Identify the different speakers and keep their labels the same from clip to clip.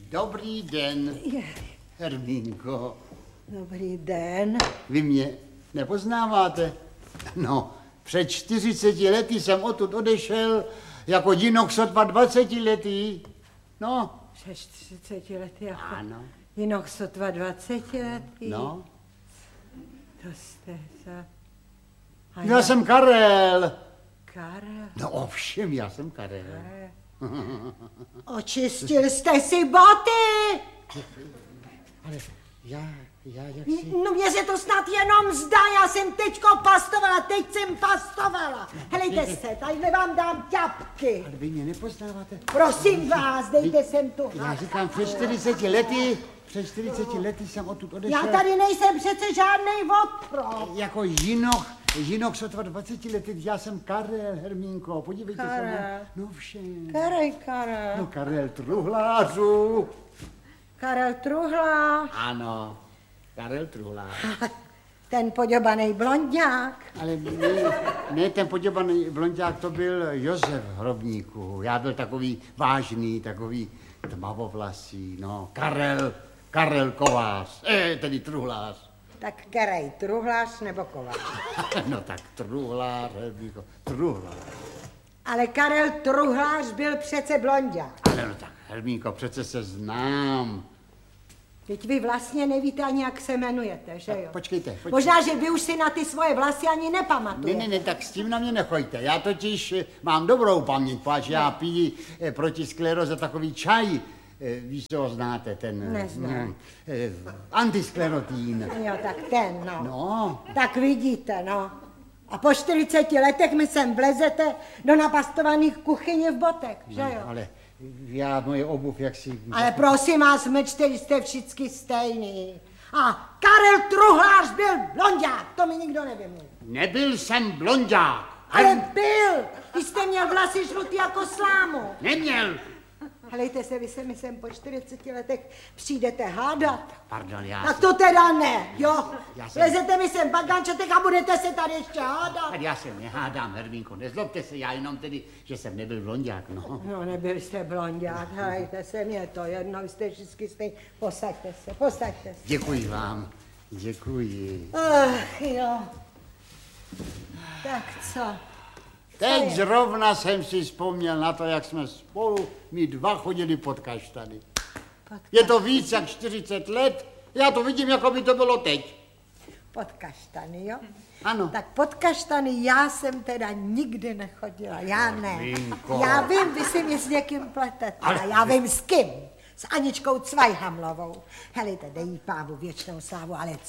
Speaker 1: Dobrý den, Hermínko.
Speaker 2: Dobrý den.
Speaker 1: Vy mě nepoznáváte? No, před 40 lety jsem odtud odešel jako jinok sotva 20 letý. No.
Speaker 2: Před 40 lety jako
Speaker 1: Ano.
Speaker 2: jinok sotva 20 letý.
Speaker 1: No.
Speaker 2: To jste za...
Speaker 1: Já jsem Karel.
Speaker 2: Karel.
Speaker 1: No ovšem, já jsem Karel.
Speaker 2: Očistil jste si boty!
Speaker 1: Ale já jak si...
Speaker 2: No mě se to snad jenom zdá, já jsem teďko pastovala. Helejte se, tadyhle vám dám ťapky.
Speaker 1: Ale vy mě nepoznáváte?
Speaker 2: Prosím vás, dejte sem tu.
Speaker 1: Já říkám, před 40 lety jsem odtud odešel.
Speaker 2: Já tady nejsem přece žádnej otrok.
Speaker 1: Jako jinok sotva 20 lety, já jsem Karel, Hermínko, podívejte se na... No všem.
Speaker 2: Karel.
Speaker 1: No Karel Truhlářů.
Speaker 2: Karel Truhlá.
Speaker 1: Ano, Karel Truhlář.
Speaker 2: Ten poděbanej blonďák.
Speaker 1: Ale ne, ten poděbaný blonďák, to byl Josef Hrobníků. Já byl takový vážný, takový tmavovlasý, no, Karel Kovář, tedy Truhlář.
Speaker 2: Tak kerej, Truhlář nebo Kovář?
Speaker 1: No tak Truhlář, Truhlář.
Speaker 2: Ale Karel Truhlář byl přece blonďák.
Speaker 1: Ale no tak, Hermínko, přece se znám.
Speaker 2: Teď vy vlastně nevíte ani, jak se jmenujete, že jo?
Speaker 1: Počkejte.
Speaker 2: Možná, že vy už si na ty svoje vlasy ani nepamatujete.
Speaker 1: Ne, tak s tím na mě nechoďte. Já totiž mám dobrou paměť, páč já piju proti skleroze takový čaj. Víš, co ho znáte, ten...
Speaker 2: Neznám.
Speaker 1: Antisklerotín.
Speaker 2: Jo, tak ten, no.
Speaker 1: No.
Speaker 2: Tak vidíte, no. A po 40 letech mi sem vlezete do napastovaných kuchyně v botek, že jo?
Speaker 1: Ale já moje obuv, jak si...
Speaker 2: Ale prosím vás, mlčte, jste všichni stejný. A Karel Truhlář byl blonďák, to mi nikdo nevymluví.
Speaker 1: Nebyl jsem blonďák.
Speaker 2: Ale byl, když jste měl vlasy žlutý jako slámu.
Speaker 1: Neměl.
Speaker 2: Helejte se, vy se mi sem po 40 letech přijdete hádat.
Speaker 1: Pardon, já
Speaker 2: Tak to teda ne, jo?
Speaker 1: Já jsem-
Speaker 2: Lezete mi sem bagančetek a budete se tady ještě hádat.
Speaker 1: Já se nehádám, Hermínko, nezlobte se, já jenom tedy, že jsem nebyl blonďák, no.
Speaker 2: No, nebyl jste blonďák, helejte se, mě to jedno, vy jste všichni stejný. Posaďte se.
Speaker 1: Děkuji vám, děkuji.
Speaker 2: Ach, jo. Tak co?
Speaker 1: Teď zrovna jsem si vzpomněl na to, jak jsme spolu, my dva chodili pod kaštany. Je to víc jak 40 let, já to vidím, jako by to bylo teď.
Speaker 2: Pod kaštany, jo?
Speaker 1: Ano.
Speaker 2: Tak pod kaštany já jsem teda nikdy nechodila, já ne.
Speaker 1: Hermínko.
Speaker 2: Já vím, vy si mě s někým pletete, a já vím s kým. S Aničkou Cvajhamlovou. Helejte, dej pávu věčnou slávu, ale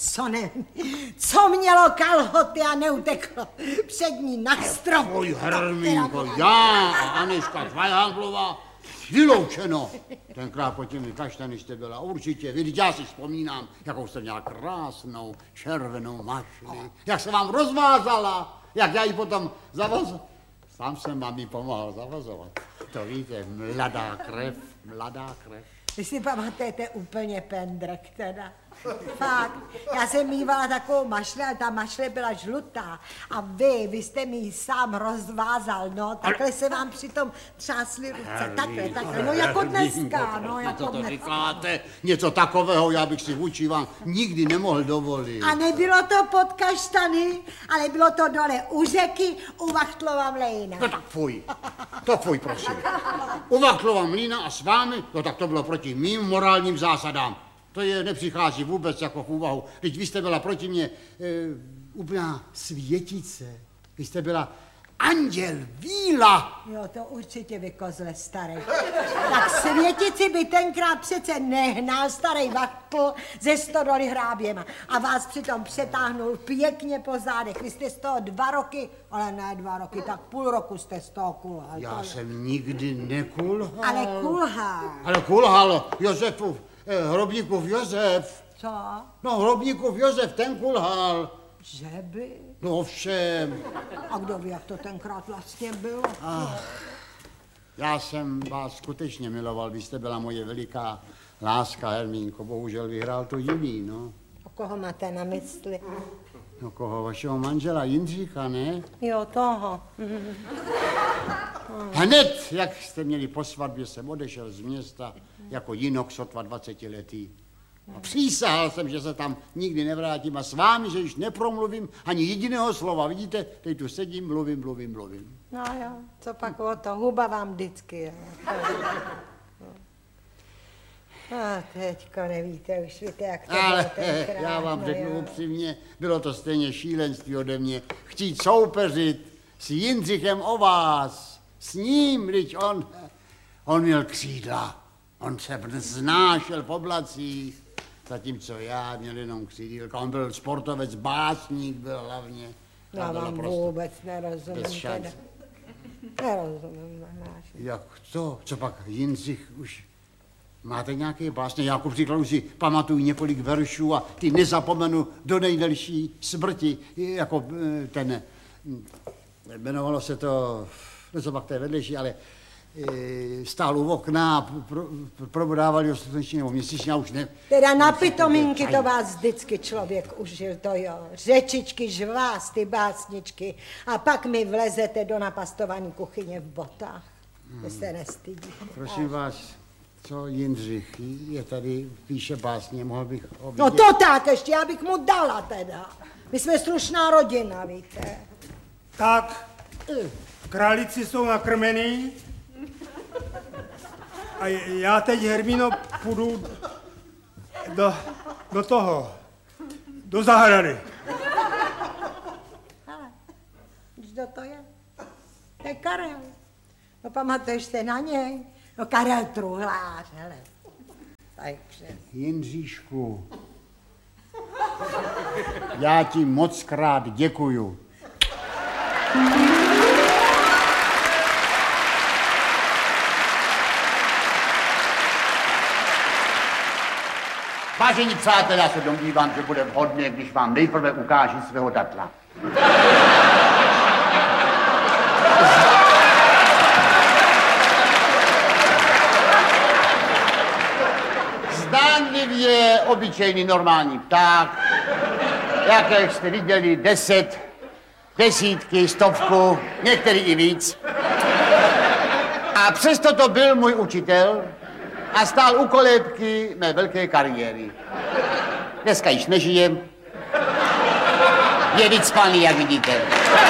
Speaker 2: co mělo kalhoty a neuteklo před ní na strop.
Speaker 1: Oj, Hermínko, já a Anička Cvajhamlová, vyloučeno. Tenkrát pod těmi kaštany jste byla určitě, vždyť já si vzpomínám, jakou jste měla krásnou červenou mašli, jak se vám rozvázala, jak já ji potom zavazal. Sám jsem vám ji pomohl zavazovat. To víte, mladá krev.
Speaker 2: Vy si pamatujete úplně pendrek teda. Fakt, já jsem mývala takovou mašli, ale ta mašle byla žlutá. A vy jste mi ji sám rozvázal, no. Takhle se vám přitom třásly ruce. Takhle, no jako dneska, no jako
Speaker 1: Co to
Speaker 2: dneska.
Speaker 1: říkáte? Něco takového já bych si vůči vám nikdy nemohl dovolit.
Speaker 2: A nebylo to pod kaštany, ale bylo to dole u řeky, u Vachtlova mlejna.
Speaker 1: No tak fuj, prosím. U Vachtlova mlýna a s vámi, no tak to bylo proti mým morálním zásadám. To je nepřichází vůbec jako v úvahu. Teď vy jste byla proti mně úplná světice. Vy jste byla anděl, víla.
Speaker 2: Jo, to určitě vy kozle starý. Tak světici by tenkrát přece nehnal starý Vachtl ze stodoly hráběma a vás přitom přetáhnul pěkně po zádech. Vy jste z toho 2 roky, ale ne 2 roky, tak půl roku jste z toho kulhal.
Speaker 1: Já jsem nikdy nekulhal.
Speaker 2: Ale kulhal.
Speaker 1: Ale kulhal Hrobníkův Josef.
Speaker 2: Co?
Speaker 1: No, Hrobníkův Josef, ten kulhal.
Speaker 2: Že by?
Speaker 1: No ovšem.
Speaker 2: A kdo ví, jak to tenkrát vlastně bylo?
Speaker 1: Já jsem vás skutečně miloval, vy jste byla moje veliká láska, Hermínko. Bohužel vyhrál to jiný, no.
Speaker 2: O koho máte na mysli?
Speaker 1: No koho, vašeho manžela Jindříka, ne?
Speaker 2: Jo, toho.
Speaker 1: Hned, jak jste měli po svatbě, jsem odešel z města jako jinok sotva 20letý. A přísahal jsem, že se tam nikdy nevrátím a s vámi, že již nepromluvím ani jediného slova. Vidíte, teď tu sedím, mluvím.
Speaker 2: No jo, co pak o to, huba vám vždycky, jo. A teďko nevíte, už víte, jak to bylo tenkrát.
Speaker 1: Já vám řeknu upřímně, bylo to stejně šílenství ode mě. Chtít soupeřit s Jindřichem o vás, s ním, když on měl křídla. On se vznášel v oblacích, zatímco já měl jenom křídílka. On byl sportovec, básník byl hlavně.
Speaker 2: Já vám vůbec nerozumím teda. Nerozumím.
Speaker 1: Jak to? Co pak Jindřich už... Máte nějaké básně? Já ku příkladu si pamatuju několik veršů a ty nezapomenu do nejdelší smrti, jako ten, jmenovalo se to, co pak to je vedlejší, ale stál u okna a probudávali ostatečně nebo měsíčně, já už ne...
Speaker 2: Teda na pitomínky to vás vždycky člověk užil, to jo. Řečičky, žvásty, básničky a pak mi vlezete do napastované kuchyně v botách. Vy se nestydíte.
Speaker 1: Prosím vás, co Jindřich je tady, píše básně, mohl bych ho vidět?
Speaker 2: No to tak, ještě já bych mu dala teda. My jsme slušná rodina, víte.
Speaker 3: Tak, králíci jsou nakrmený a já teď, Hermíno, půjdu do zahrady.
Speaker 2: Ale, kdo to je? To je Karel. No pamatuješ se na něj? No Karel Truhlář, hele. Takže.
Speaker 1: Jindříšku, já ti moc krát děkuju. Vážení přátelé, já se domnívám, že bude vhodné, když vám nejprve ukážu svého datla. Zdánlivě obyčejný normální pták, jaké jste viděli 10, desítky, 100, některý i víc. A přesto to byl můj učitel a stál u kolébky mé velké kariéry. Dneska již nežijem, je vycpaný, jak vidíte.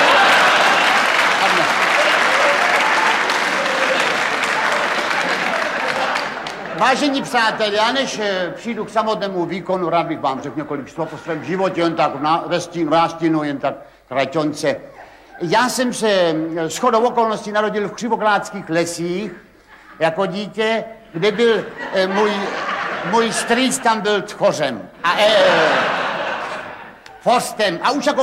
Speaker 1: Vážení přátelé, já než přijdu k samotnému výkonu, rád bych vám řekl několik slov o svém životě, jen tak v nástínu, jen tak kraťonce. Já jsem se shodou okolností narodil v Křivoklátských lesích jako dítě, kde byl můj strýc, tam byl tchořem a forstem. A už jako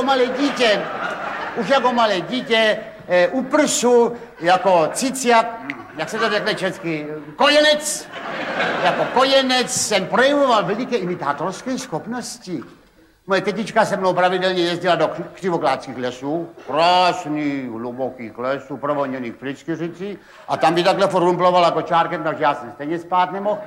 Speaker 1: malé dítě u prsu jako ciciak, jak se to řekne česky, kojenec. Jako kojenec jsem projevoval veliké imitátorské schopnosti. Moje tetička se mnou pravidelně jezdila do Křivoklátských lesů, krásných, hlubokých lesů, provoněných pryskyřicí, a tam by takhle forumplovala kočárkem, takže já jsem stejně spát nemohl.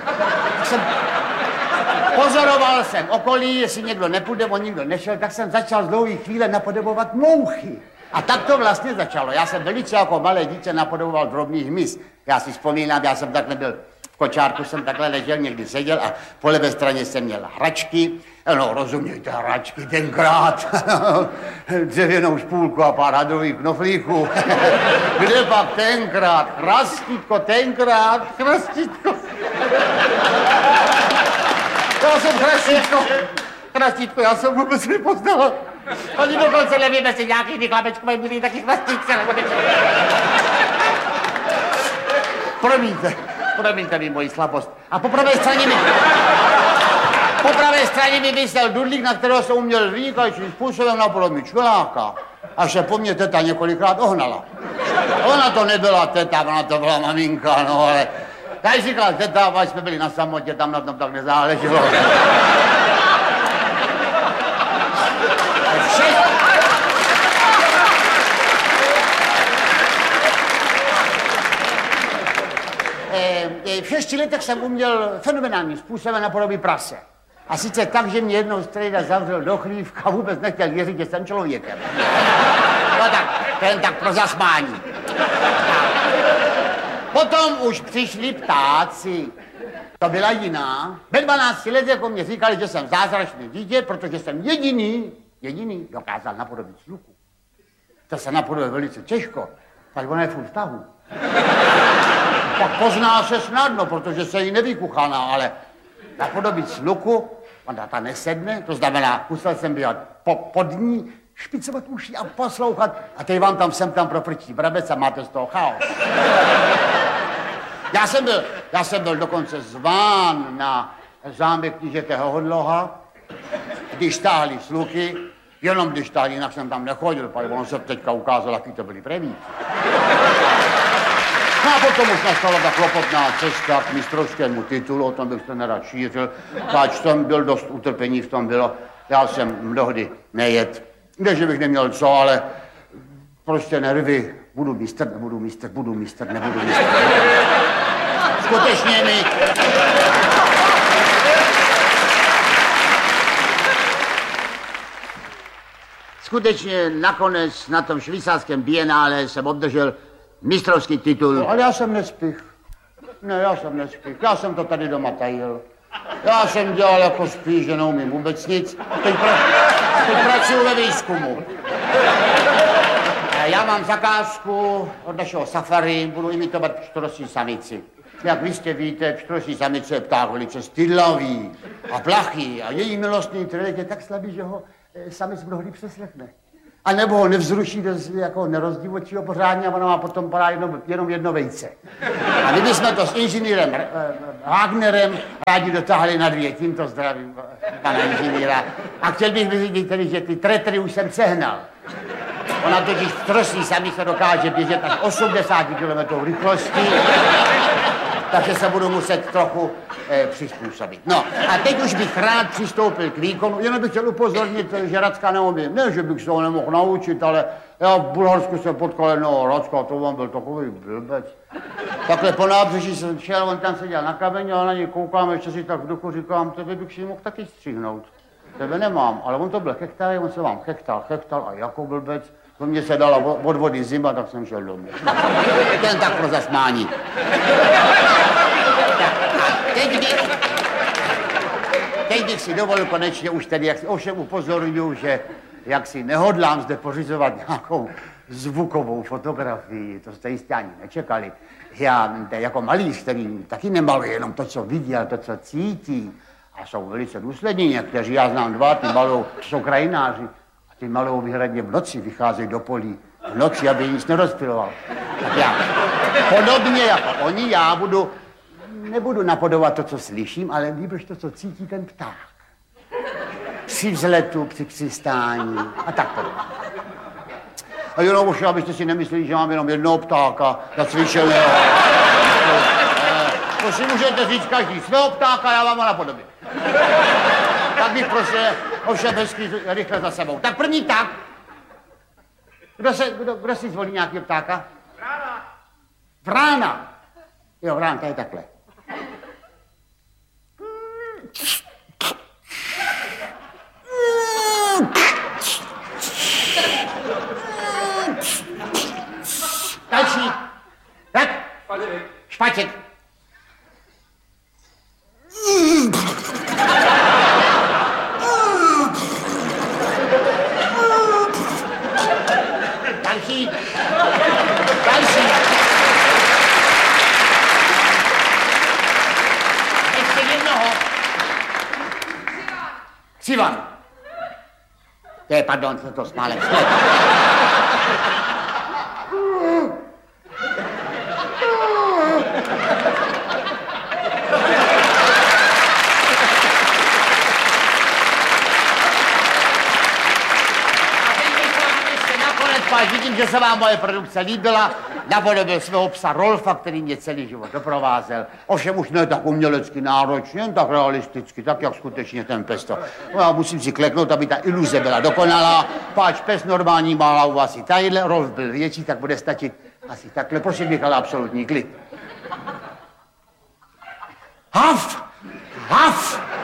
Speaker 1: Pozoroval jsem okolí, jestli někdo nepůjde, on nikdo nešel, tak jsem začal z dlouhé chvíle napodobovat mouchy. A tak to vlastně začalo. Já jsem velice jako malé dítě napodoboval drobný hmyz. Já si vzpomínám, já jsem takhle byl v kočárku, jsem takhle ležel, někdy seděl a po levé straně jsem měl hračky. No, rozumějte, hračky tenkrát. Dřevěnou špůlku a pár hadrových knoflíků. Kde pak tenkrát? Chrastítko, chrastítko. Já jsem chrastítko, já jsem vůbec nepoznal. Oni dokonce nevím, jestli nějaký ty klapečkové byli taky chrastítce, nebo nečem. Promiňte mi moji slabost. A po pravé straně mi vysel dudlík, na kterého jsem uměl vynikajícím způsobem napodobit čveláka. Až se po mně teta několikrát ohnala. Ona to nebyla teta, ona to byla maminka, no ale... Tady říkala teta, až jsme byli na samotě, tam na tom tak nezáleželo. V 6 letech jsem uměl fenomenálním způsobem napodobit prase. A sice tak, že mě jednou strejda zavřel do chlívka a vůbec nechtěl věřit, že jsem člověkem. No tak, to jen tak pro zasmání. Potom už přišli ptáci. To byla jiná. Ve 12 letech jako mě říkali, že jsem zázračné dítě, protože jsem jediný dokázal napodobit sluchu. To se napodobí velice těžko, tak ona je furt v tahu. Pak pozná se snadno, protože se jí nevykuchaná, ale napodobit sluchu, ona ta nesedne, to znamená, musel jsem být pod ní, špicovat uši a poslouchat, a teď vám tam sem tam proprčí brabec a máte z toho chaos. Já jsem byl dokonce zván na zámek knížete Hohodloha, když stáhli sluky, jenom když stáhli, jinak jsem tam nechodil, protože on se teďka ukázal, jaký to byli prevíci. No a potom už nastala ta klopotná cesta k mistrovskému titulu, o tom bych se nerad šířil, páč tam byl dost utrpení, v tom bylo, já jsem mnohdy nejet, ne, že bych neměl co, ale prostě nervy, budu mistr. Skutečně mi... Skutečně nakonec na tom švýcarském bienále jsem obdržel mistrovský titul. Ale já jsem nespích. Já jsem to tady doma tajil. Já jsem dělal jako spíš, že neumím vůbec nic. Teď pracuji ve výzkumu. Já mám zakázku od našeho safari, budu imitovat pštrosí samici. Jak vy jste víte, pštrosí samice je pták velice stydlavý a plachý a její milostný trelek je tak slabý, že ho samic mnohdy přeslechne. A nebo ho nevzruší, jako nerozdivočí ho pořádně a ona má potom padá jenom jedno vejce. A my bychom to s inženýrem Wagnerem rádi dotáhli na 2, tímto zdravím pana inženýra. A chtěl bych vidět tedy, že ty tretry už jsem sehnal. Ona totiž pštrosí samice dokáže běžet až 80 km rychlosti, takže se budu muset trochu přizpůsobit. No a teď už bych rád přistoupil k výkonu, jenom bych chtěl upozornit, že Racka neumím. Ne, že bych se ho nemohl naučit, ale já v Bulharsku jsem potkal jednoho Racka, to on byl takový blbec. Takhle po nábřeží jsem šel, on tam seděl na kameni a na něj koukám, ještě si tak v duchu říkám, tebe bych si mohl taky stříhnout. Tebe nemám, ale on to byl chechtavý, on se vám chechtal a jako blbec. To mě se dala od vody zima, tak jsem šel domů. Ten tak pro zasmání. Teď bych si dovolil konečně už tedy, jak si ovšem upozorňuji, že jak si nehodlám zde pořizovat nějakou zvukovou fotografii, to jste jistě ani nečekali. Já jako malíř, který taky nemaluje jenom to, co vidí, ale to, co cítí. A jsou velice důslední někteří, já znám 2, ty malou, jsou krajináři. Ty malou vyhradně v noci vycházejí do polí. V noci, aby nic nerozpyloval. Tak já, podobně jako oni, já nebudu napodobovat to, co slyším, ale líbíš to, co cítí ten pták. Při vzletu, při přistání a tak podobně. A jenom už, abyste si nemysleli, že mám jenom jednoho ptáka zacvičeného. To si můžete říct každý svého ptáka, já vám ho napodobím. Tak bych prosil, ovšem hezky rychle za sebou. Tak první pták. Kdo si zvolí nějakého ptáka? Vrána. Jo, vránka je takhle. Další. Tak. Špaček. Další. Ještě jednoho. Sivan. Pardon, to smálek. Vidím, že se vám moje produkce líbila. Napodobil svého psa Rolfa, který mě celý život doprovázel. Ovšem už ne tak umělecky náročně, jen tak realisticky, tak jak skutečně ten pes to. No, já musím si kleknout, aby ta iluze byla dokonalá. Páč pes normální má hlavu asi tadyhle, Rolf byl větší, tak bude stačit asi takhle. Prosím bych, ale absolutní klid. Haf! Haf!